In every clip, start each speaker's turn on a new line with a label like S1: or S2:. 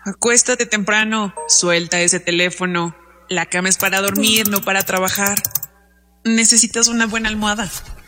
S1: Acuéstate temprano, suelta ese teléfono. La cama es para dormir, no para trabajar. Necesitas una buena almohada.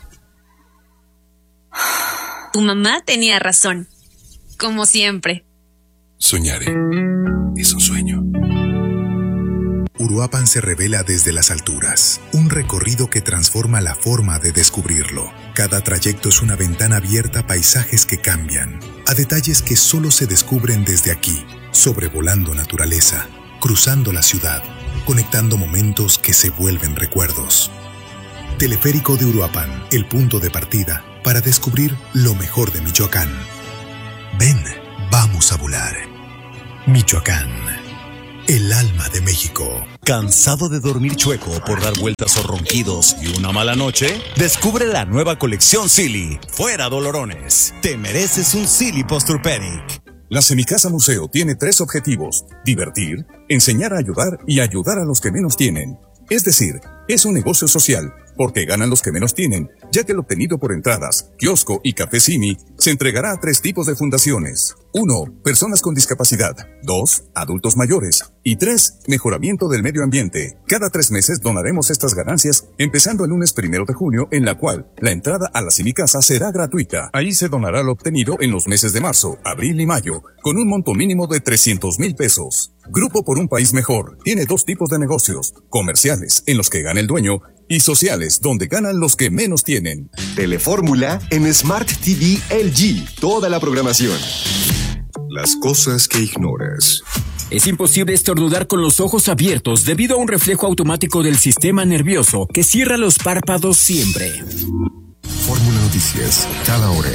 S2: Tu mamá tenía razón, como siempre.
S3: Soñaré es un sueño.
S4: Uruapan se revela desde las alturas, un recorrido que transforma la forma de descubrirlo. Cada trayecto es una ventana abierta a paisajes que cambian, a detalles que solo se descubren desde aquí, sobrevolando naturaleza, cruzando la ciudad, conectando momentos que se vuelven recuerdos. Teleférico de Uruapan, el punto de partida para descubrir lo mejor de Michoacán. Ven, vamos a volar. Michoacán, el alma de México.
S5: ¿Cansado de dormir chueco por dar vueltas o ronquidos y una mala noche? Descubre la nueva colección Silly. Fuera dolorones. Te mereces un Silly Posturepedic.
S6: La Semicasa Museo tiene 3 objetivos: divertir, enseñar a ayudar y ayudar a los que menos tienen. Es decir, es un negocio social, porque ganan los que menos tienen, ya que lo obtenido por entradas, kiosco y café Simi se entregará a 3 tipos de fundaciones. 1. Personas con discapacidad. 2. Adultos mayores. Y 3. Mejoramiento del medio ambiente. Cada 3 meses donaremos estas ganancias, empezando el lunes 1 de junio, en la cual la entrada a la Semicasa será gratuita. Ahí se donará lo obtenido en los meses de marzo, abril y mayo, con un monto mínimo de 300,000 pesos. Grupo por un País Mejor tiene 2 tipos de negocios: comerciales, en los que gana el dueño, y sociales, donde ganan los que menos tienen.
S7: Telefórmula en Smart TV LG. Toda la programación.
S4: Las cosas que ignoras.
S8: Es imposible estornudar con los ojos abiertos debido a un reflejo automático del sistema nervioso que cierra los párpados siempre.
S4: Fórmula Noticias, cada hora.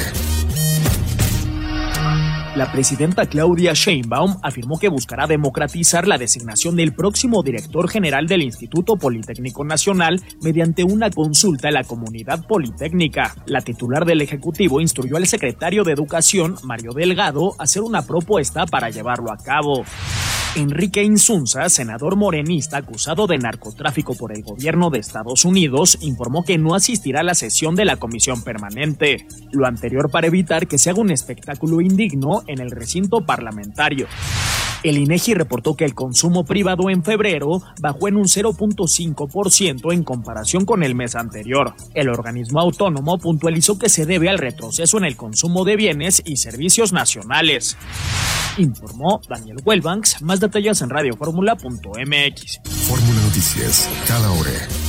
S9: La presidenta Claudia Sheinbaum afirmó que buscará democratizar la designación del próximo director general del Instituto Politécnico Nacional mediante una consulta a la comunidad politécnica. La titular del Ejecutivo instruyó al secretario de Educación, Mario Delgado, a hacer una propuesta para llevarlo a cabo. Enrique Insunza, senador morenista acusado de narcotráfico por el gobierno de Estados Unidos, informó que no asistirá a la sesión de la comisión permanente. Lo anterior para evitar que se haga un espectáculo indigno en el recinto parlamentario. El INEGI reportó que el consumo privado en febrero bajó en un 0.5% en comparación con el mes anterior. El organismo autónomo puntualizó que se debe al retroceso en el consumo de bienes y servicios nacionales. Informó Daniel Wellbanks. Más detalles en radioformula.mx.
S4: Fórmula Noticias, cada hora.